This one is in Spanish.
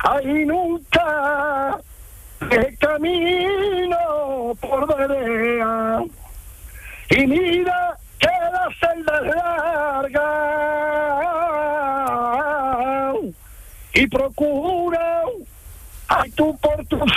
Ahí nunca el camino por vereda. Y mira que la celda es larga. Y procura, ay tú por tu